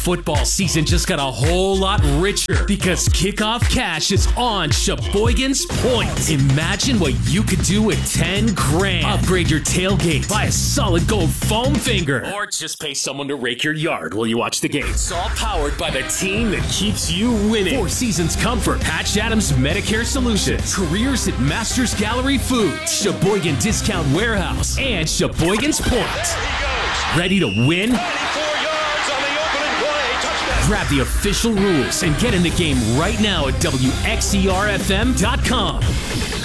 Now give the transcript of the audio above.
Football season just got a whole lot richer because Kickoff Cash is on Sheboygan's Point. Imagine what you could do with 10 grand. Upgrade your tailgate, buy a solid gold foam finger, or just pay someone to rake your yard while you watch the game. It's all powered by the team that keeps you winning. 4 Seasons Comfort, Patch Adams Medicare Solutions, Careers at Masters Gallery Foods, Sheboygan Discount Warehouse, and Sheboygan's Point. Ready to win? 94 yards on the opening play. Touchdown. Grab the official rules and get in the game right now at WXERFM.com.